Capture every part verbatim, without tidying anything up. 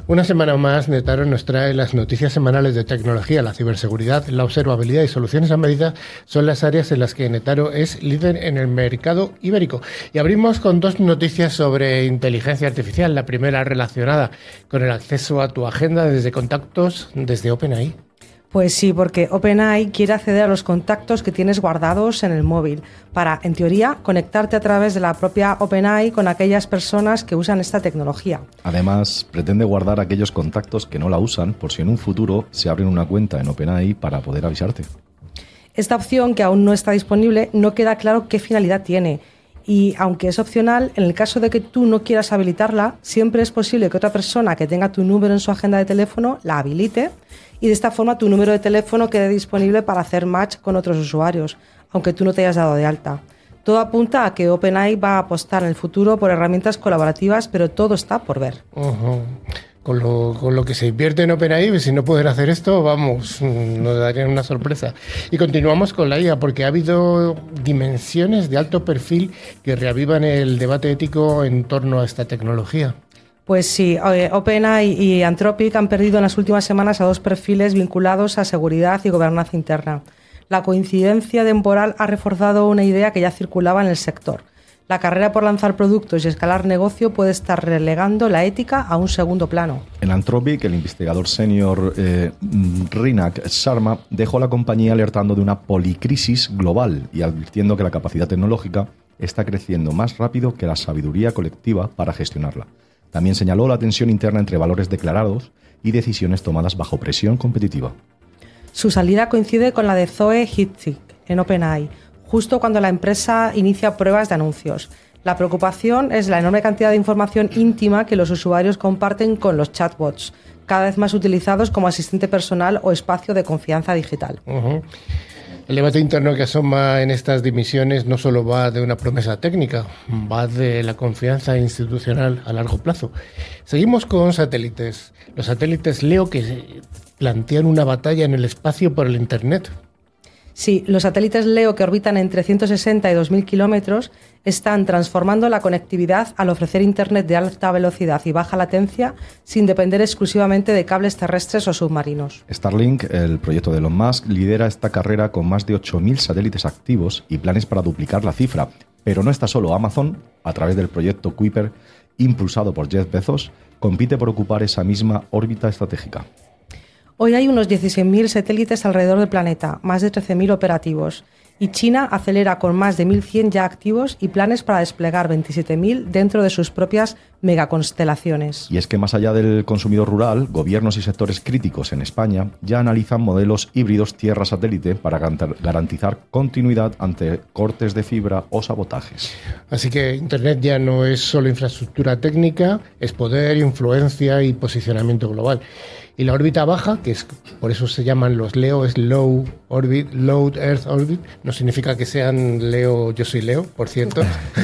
Una semana más, Netaro nos trae las noticias semanales de tecnología. La ciberseguridad, la observabilidad y soluciones a medida son las áreas en las que Netaro es líder en el mercado ibérico. Y abrimos con dos noticias sobre inteligencia artificial. La primera relacionada con el acceso a tu agenda desde contactos desde OpenAI. Pues sí, porque OpenAI quiere acceder a los contactos que tienes guardados en el móvil para, en teoría, conectarte a través de la propia OpenAI con aquellas personas que usan esta tecnología. Además, pretende guardar aquellos contactos que no la usan por si en un futuro se abren una cuenta en OpenAI para poder avisarte. Esta opción, que aún no está disponible, no queda claro qué finalidad tiene. Y aunque es opcional, en el caso de que tú no quieras habilitarla, siempre es posible que otra persona que tenga tu número en su agenda de teléfono la habilite y de esta forma tu número de teléfono quede disponible para hacer match con otros usuarios, aunque tú no te hayas dado de alta. Todo apunta a que OpenAI va a apostar en el futuro por herramientas colaborativas, pero todo está por ver. Uh-huh. Con lo, con lo que se invierte en OpenAI, si no poder hacer esto, vamos, nos darían una sorpresa. Y continuamos con la I A, porque ha habido dimensiones de alto perfil que reavivan el debate ético en torno a esta tecnología. Pues sí, OpenAI y Anthropic han perdido en las últimas semanas a dos perfiles vinculados a seguridad y gobernanza interna. La coincidencia temporal ha reforzado una idea que ya circulaba en el sector. La carrera por lanzar productos y escalar negocio puede estar relegando la ética a un segundo plano. En Anthropic, el investigador senior eh, Rinak Sharma dejó la compañía alertando de una policrisis global y advirtiendo que la capacidad tecnológica está creciendo más rápido que la sabiduría colectiva para gestionarla. También señaló la tensión interna entre valores declarados y decisiones tomadas bajo presión competitiva. Su salida coincide con la de Zoe Hitzig en OpenAI, justo cuando la empresa inicia pruebas de anuncios. La preocupación es la enorme cantidad de información íntima que los usuarios comparten con los chatbots, cada vez más utilizados como asistente personal o espacio de confianza digital. Uh-huh. El debate interno que asoma en estas dimisiones no solo va de una promesa técnica, va de la confianza institucional a largo plazo. Seguimos con satélites. Los satélites Leo que plantean una batalla en el espacio por el Internet. Sí, los satélites Leo que orbitan entre ciento sesenta y dos mil kilómetros están transformando la conectividad al ofrecer Internet de alta velocidad y baja latencia sin depender exclusivamente de cables terrestres o submarinos. Starlink, el proyecto de Elon Musk, lidera esta carrera con más de ocho mil satélites activos y planes para duplicar la cifra. Pero no está solo. Amazon, a través del proyecto Kuiper, impulsado por Jeff Bezos, compite por ocupar esa misma órbita estratégica. Hoy hay unos dieciséis mil satélites alrededor del planeta, más de trece mil operativos, y China acelera con más de mil cien ya activos y planes para desplegar veintisiete mil dentro de sus propias megaconstelaciones. Y es que más allá del consumidor rural, gobiernos y sectores críticos en España ya analizan modelos híbridos tierra-satélite para garantizar continuidad ante cortes de fibra o sabotajes. Así que Internet ya no es solo infraestructura técnica, es poder, influencia y posicionamiento global. Y la órbita baja, que es por eso se llaman los Leo, es Low Orbit, Low Earth Orbit. No significa que sean Leo, yo soy Leo, por cierto.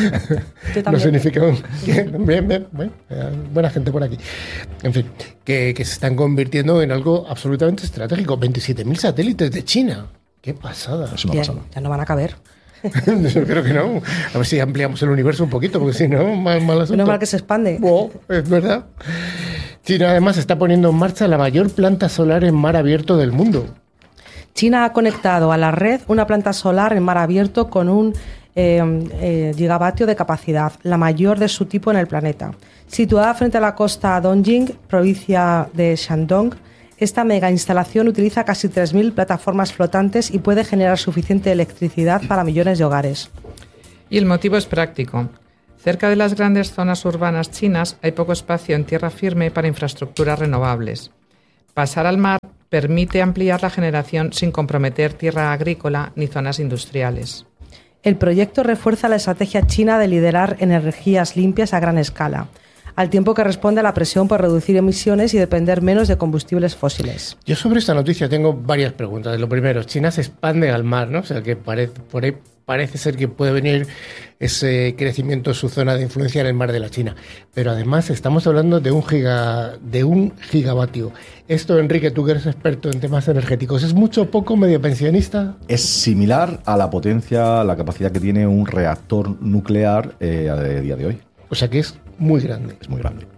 No significa un, que, bien, bien, bien, buena gente por aquí. En fin, que, que se están convirtiendo en algo absolutamente estratégico. veintisiete mil satélites de China. ¡Qué pasada! Es una ya, pasada. Ya no van a caber. Yo creo que no. A ver si ampliamos el universo un poquito, porque si no, mal, mal asunto. Menos mal que se expande. Oh, es verdad. China además está poniendo en marcha la mayor planta solar en mar abierto del mundo. China ha conectado a la red una planta solar en mar abierto con un eh, eh, gigavatio de capacidad, la mayor de su tipo en el planeta. Situada frente a la costa Dongjing, provincia de Shandong, esta mega instalación utiliza casi tres mil plataformas flotantes y puede generar suficiente electricidad para millones de hogares. Y el motivo es práctico. Cerca de las grandes zonas urbanas chinas hay poco espacio en tierra firme para infraestructuras renovables. Pasar al mar permite ampliar la generación sin comprometer tierra agrícola ni zonas industriales. El proyecto refuerza la estrategia china de liderar energías limpias a gran escala, al tiempo que responde a la presión por reducir emisiones y depender menos de combustibles fósiles. Yo sobre esta noticia tengo varias preguntas. Lo primero, China se expande al mar, ¿no? O sea, que parece, por ahí parece ser que puede venir ese crecimiento en su zona de influencia en el mar de la China. Pero además estamos hablando de un, giga, de un gigavatio. Esto, Enrique, tú que eres experto en temas energéticos, ¿es mucho o poco, medio pensionista? Es similar a la potencia, la capacidad que tiene un reactor nuclear eh, a día de hoy. O sea que es muy grande. Es muy grande.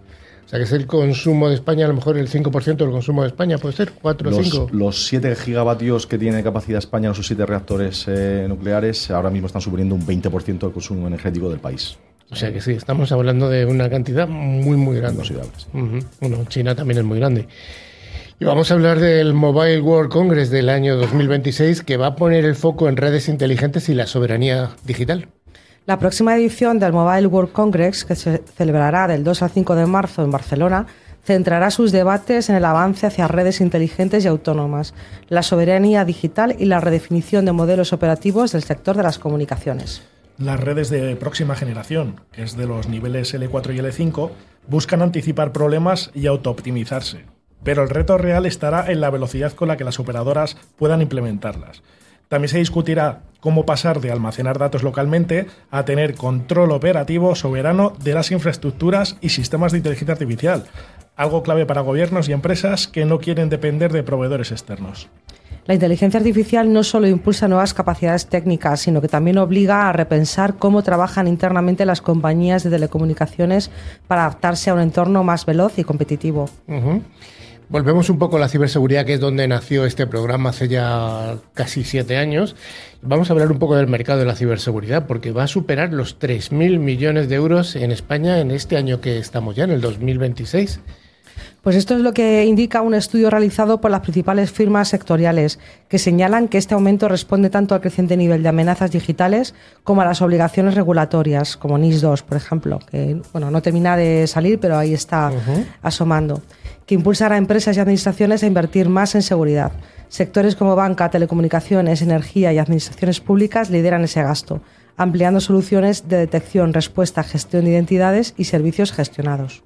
sea, que es el consumo de España, a lo mejor el cinco por ciento del consumo de España, ¿puede ser? ¿cuatro o cinco? Los siete gigavatios que tiene capacidad España en sus siete reactores eh, nucleares ahora mismo están suponiendo un veinte por ciento del consumo energético del país. O sea que sí, estamos hablando de una cantidad muy, muy grande. Sí. Uh-huh. Bueno, China también es muy grande. Y vamos a hablar del Mobile World Congress del año dos mil veintiséis, que va a poner el foco en redes inteligentes y la soberanía digital. La próxima edición del Mobile World Congress, que se celebrará del dos al cinco de marzo en Barcelona, centrará sus debates en el avance hacia redes inteligentes y autónomas, la soberanía digital y la redefinición de modelos operativos del sector de las comunicaciones. Las redes de próxima generación, que es de los niveles L cuatro y L cinco, buscan anticipar problemas y autooptimizarse, pero el reto real estará en la velocidad con la que las operadoras puedan implementarlas. También se discutirá cómo pasar de almacenar datos localmente a tener control operativo soberano de las infraestructuras y sistemas de inteligencia artificial, algo clave para gobiernos y empresas que no quieren depender de proveedores externos. La inteligencia artificial no solo impulsa nuevas capacidades técnicas, sino que también obliga a repensar cómo trabajan internamente las compañías de telecomunicaciones para adaptarse a un entorno más veloz y competitivo. Uh-huh. Volvemos un poco a la ciberseguridad, que es donde nació este programa hace ya casi siete años. Vamos a hablar un poco del mercado de la ciberseguridad, porque va a superar los tres mil millones de euros en España en este año que estamos ya, en el dos mil veintiséis. Pues esto es lo que indica un estudio realizado por las principales firmas sectoriales, que señalan que este aumento responde tanto al creciente nivel de amenazas digitales como a las obligaciones regulatorias, como N I S dos, por ejemplo, que bueno, no termina de salir, pero ahí está uh-huh. asomando, que impulsará a empresas y administraciones a invertir más en seguridad. Sectores como banca, telecomunicaciones, energía y administraciones públicas lideran ese gasto, ampliando soluciones de detección, respuesta, gestión de identidades y servicios gestionados.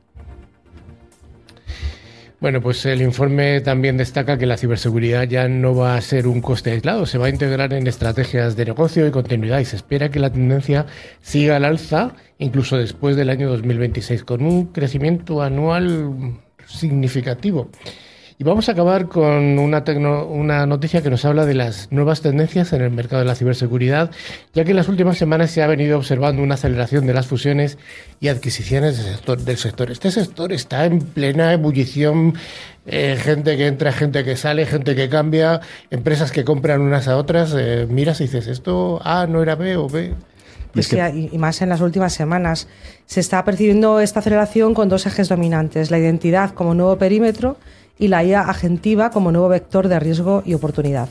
Bueno, pues el informe también destaca que la ciberseguridad ya no va a ser un coste aislado, se va a integrar en estrategias de negocio y continuidad, y se espera que la tendencia siga al alza incluso después del año dos mil veintiséis, con un crecimiento anual significativo. Y vamos a acabar con una, tecno, una noticia que nos habla de las nuevas tendencias en el mercado de la ciberseguridad, ya que en las últimas semanas se ha venido observando una aceleración de las fusiones y adquisiciones del sector. Del sector. Este sector está en plena ebullición, eh, gente que entra, gente que sale, gente que cambia, empresas que compran unas a otras. Eh, miras y dices, esto A no era B o B. Pues sí, y más en las últimas semanas. Se está percibiendo esta aceleración con dos ejes dominantes, la identidad como nuevo perímetro y la I A agentiva como nuevo vector de riesgo y oportunidad.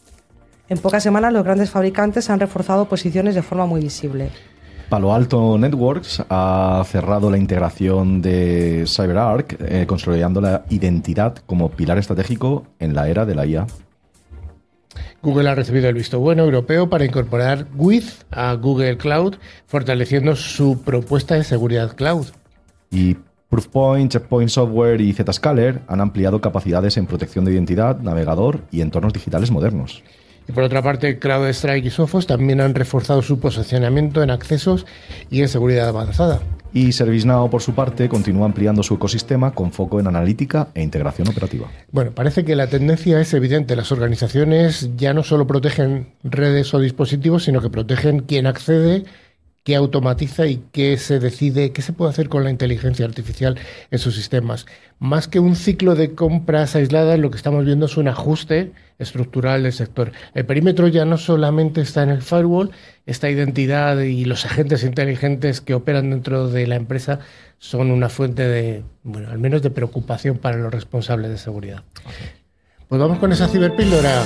En pocas semanas los grandes fabricantes han reforzado posiciones de forma muy visible. Palo Alto Networks ha cerrado la integración de CyberArk, eh, consolidando la identidad como pilar estratégico en la era de la I A. Google ha recibido el visto bueno europeo para incorporar With a Google Cloud, fortaleciendo su propuesta de seguridad cloud. Y Proofpoint, Checkpoint Software y Zscaler han ampliado capacidades en protección de identidad, navegador y entornos digitales modernos. Y por otra parte, CrowdStrike y Sophos también han reforzado su posicionamiento en accesos y en seguridad avanzada. Y ServiceNow, por su parte, continúa ampliando su ecosistema con foco en analítica e integración operativa. Bueno, parece que la tendencia es evidente. Las organizaciones ya no solo protegen redes o dispositivos, sino que protegen quien accede, qué automatiza y qué se decide, qué se puede hacer con la inteligencia artificial en sus sistemas. Más que un ciclo de compras aisladas, lo que estamos viendo es un ajuste estructural del sector. El perímetro ya no solamente está en el firewall, esta identidad y los agentes inteligentes que operan dentro de la empresa son una fuente de, bueno, al menos de preocupación para los responsables de seguridad. Pues vamos con esa ciberpíldora.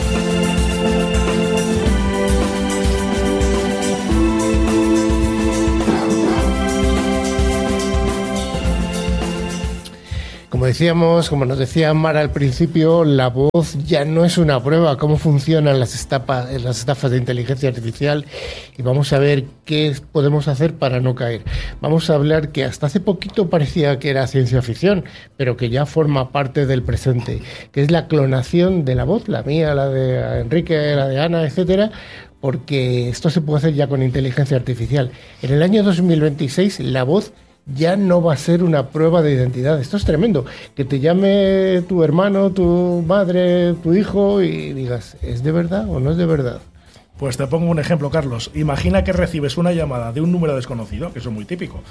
Como decíamos, como nos decía Mara al principio, la voz ya no es una prueba, cómo funcionan las estafas, las estafas de inteligencia artificial, y vamos a ver qué podemos hacer para no caer. Vamos a hablar que hasta hace poquito parecía que era ciencia ficción, pero que ya forma parte del presente, que es la clonación de la voz, la mía, la de Enrique, la de Ana, etcétera, porque esto se puede hacer ya con inteligencia artificial. En el año dos mil veintiséis la voz ya no va a ser una prueba de identidad. Esto es tremendo. Que te llame tu hermano, tu madre, tu hijo y digas, ¿es de verdad o no es de verdad? Pues te pongo un ejemplo, Carlos. Imagina que recibes una llamada de un número desconocido, que eso es muy típico.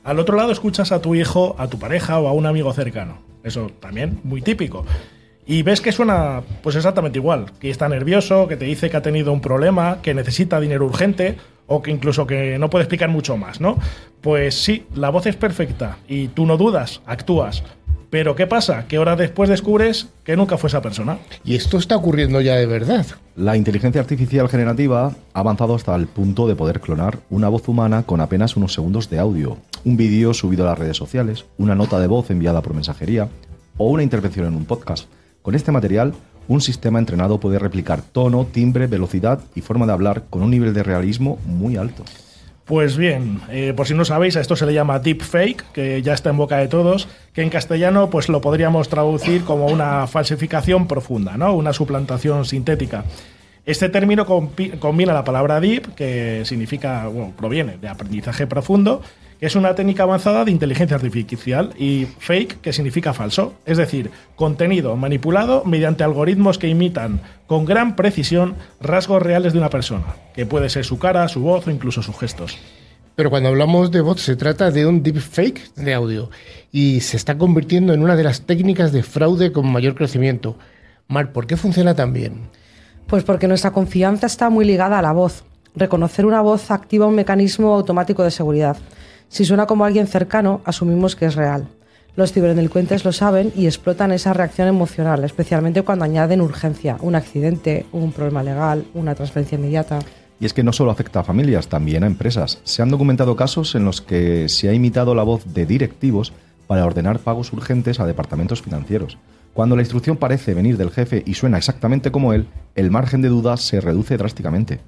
Al otro lado escuchas a tu hijo, a tu pareja o a un amigo cercano. Eso también muy típico. Y ves que suena pues exactamente igual, que está nervioso, que te dice que ha tenido un problema, que necesita dinero urgente o que incluso que no puede explicar mucho más, ¿no? Pues sí, la voz es perfecta y tú no dudas, actúas. Pero ¿qué pasa? Que horas después descubres que nunca fue esa persona. Y esto está ocurriendo ya de verdad. La inteligencia artificial generativa ha avanzado hasta el punto de poder clonar una voz humana con apenas unos segundos de audio, un vídeo subido a las redes sociales, una nota de voz enviada por mensajería o una intervención en un podcast. Con este material, un sistema entrenado puede replicar tono, timbre, velocidad y forma de hablar con un nivel de realismo muy alto. Pues bien, eh, por si no sabéis, a esto se le llama deepfake, que ya está en boca de todos, que en castellano pues lo podríamos traducir como una falsificación profunda, ¿no? Una suplantación sintética. Este término compi- combina la palabra deep, que significa, bueno, proviene de aprendizaje profundo, que es una técnica avanzada de inteligencia artificial, y fake, que significa falso, es decir, contenido manipulado mediante algoritmos que imitan con gran precisión rasgos reales de una persona, que puede ser su cara, su voz o incluso sus gestos. Pero cuando hablamos de voz se trata de un deepfake de audio y se está convirtiendo en una de las técnicas de fraude con mayor crecimiento. Mar, ¿por qué funciona tan bien? Pues porque nuestra confianza está muy ligada a la voz. Reconocer una voz activa un mecanismo automático de seguridad. Si suena como alguien cercano, asumimos que es real. Los ciberdelincuentes lo saben y explotan esa reacción emocional, especialmente cuando añaden urgencia, un accidente, un problema legal, una transferencia inmediata. Y es que no solo afecta a familias, también a empresas. Se han documentado casos en los que se ha imitado la voz de directivos para ordenar pagos urgentes a departamentos financieros. Cuando la instrucción parece venir del jefe y suena exactamente como él, el margen de duda se reduce drásticamente.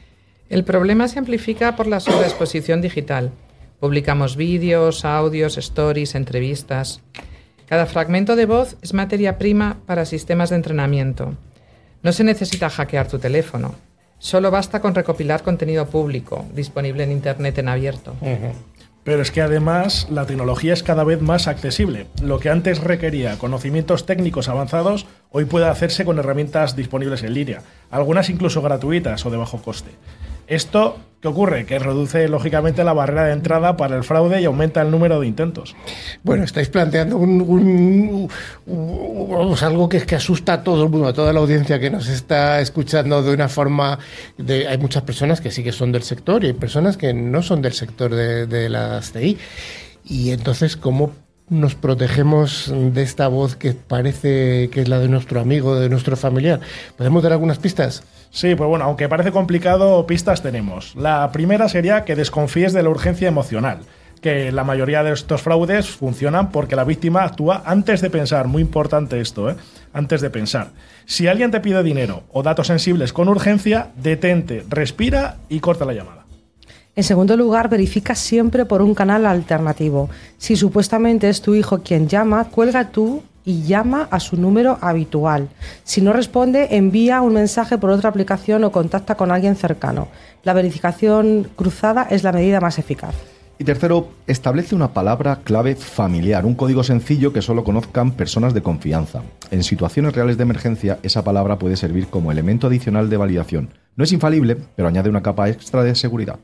El problema se amplifica por la sobreexposición digital. Publicamos vídeos, audios, stories, entrevistas. Cada fragmento de voz es materia prima para sistemas de entrenamiento. No se necesita hackear tu teléfono. Solo basta con recopilar contenido público, disponible en Internet en abierto. Uh-huh. Pero es que además la tecnología es cada vez más accesible. Lo que antes requería conocimientos técnicos avanzados, hoy puede hacerse con herramientas disponibles en línea, algunas incluso gratuitas o de bajo coste. Esto, ¿qué ocurre? Que reduce lógicamente la barrera de entrada para el fraude y aumenta el número de intentos. Bueno, estáis planteando un, un, un, vamos, algo que es que asusta a todo el mundo, a toda la audiencia que nos está escuchando de una forma... De, hay muchas personas que sí que son del sector y hay personas que no son del sector de, de las T I. Y entonces, ¿cómo nos protegemos de esta voz que parece que es la de nuestro amigo, de nuestro familiar? ¿Podemos dar algunas pistas? Sí, pues bueno, aunque parece complicado, pistas tenemos. La primera sería que desconfíes de la urgencia emocional, que la mayoría de estos fraudes funcionan porque la víctima actúa antes de pensar. Muy importante esto, ¿eh? Antes de pensar. Si alguien te pide dinero o datos sensibles con urgencia, detente, respira y corta la llamada. En segundo lugar, verifica siempre por un canal alternativo. Si supuestamente es tu hijo quien llama, cuelga tú y llama a su número habitual. Si no responde, envía un mensaje por otra aplicación o contacta con alguien cercano. La verificación cruzada es la medida más eficaz. Y tercero, establece una palabra clave familiar, un código sencillo que solo conozcan personas de confianza. En situaciones reales de emergencia, esa palabra puede servir como elemento adicional de validación. No es infalible, pero añade una capa extra de seguridad.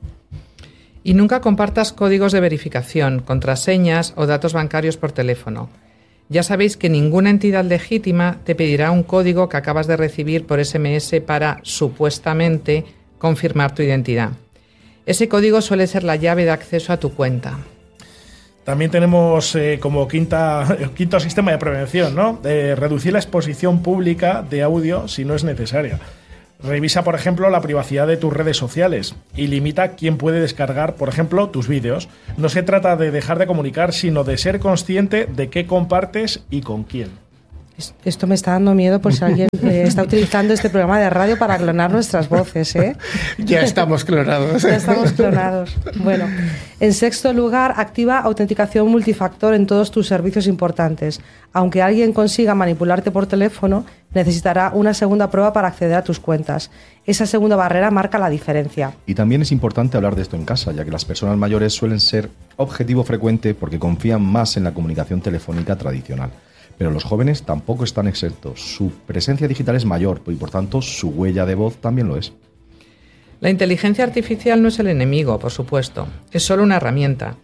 Y nunca compartas códigos de verificación, contraseñas o datos bancarios por teléfono. Ya sabéis que ninguna entidad legítima te pedirá un código que acabas de recibir por ese eme ese para, supuestamente, confirmar tu identidad. Ese código suele ser la llave de acceso a tu cuenta. También tenemos eh, como quinta, quinto sistema de prevención, ¿no? Eh, reducir la exposición pública de audio si no es necesaria. Revisa, por ejemplo, la privacidad de tus redes sociales y limita quién puede descargar, por ejemplo, tus vídeos. No se trata de dejar de comunicar, sino de ser consciente de qué compartes y con quién. Esto me está dando miedo por si alguien eh, está utilizando este programa de radio para clonar nuestras voces, ¿eh? Ya estamos clonados. Ya estamos clonados. Bueno, en sexto lugar, activa autenticación multifactor en todos tus servicios importantes. Aunque alguien consiga manipularte por teléfono, necesitará una segunda prueba para acceder a tus cuentas. Esa segunda barrera marca la diferencia. Y también es importante hablar de esto en casa, ya que las personas mayores suelen ser objetivo frecuente porque confían más en la comunicación telefónica tradicional. Pero los jóvenes tampoco están exentos. Su presencia digital es mayor y por tanto su huella de voz también lo es. La inteligencia artificial no es el enemigo, por supuesto. Es solo una herramienta.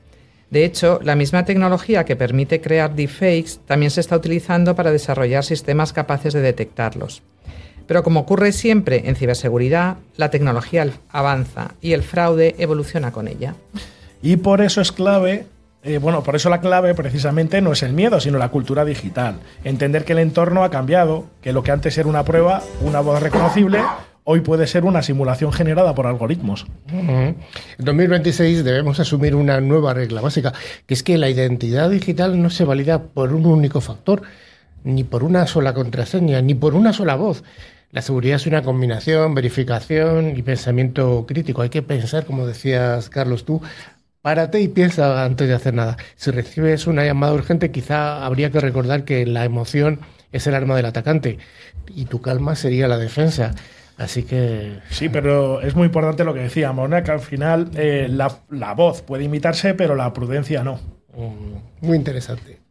De hecho, la misma tecnología que permite crear deepfakes también se está utilizando para desarrollar sistemas capaces de detectarlos. Pero como ocurre siempre en ciberseguridad, la tecnología avanza y el fraude evoluciona con ella. Y por eso es clave, eh, bueno, por eso la clave precisamente no es el miedo, sino la cultura digital. Entender que el entorno ha cambiado, que lo que antes era una prueba, una voz reconocible, hoy puede ser una simulación generada por algoritmos. Uh-huh. En dos mil veintiséis debemos asumir una nueva regla básica, que es que la identidad digital no se valida por un único factor, ni por una sola contraseña, ni por una sola voz. La seguridad es una combinación, verificación y pensamiento crítico. Hay que pensar, como decías, Carlos, tú, párate y piensa antes de hacer nada. Si recibes una llamada urgente, quizá habría que recordar que la emoción es el arma del atacante y tu calma sería la defensa. Así que... Sí, pero es muy importante lo que decíamos, ¿no? Que al final eh, la, la voz puede imitarse, pero la prudencia no. Muy interesante.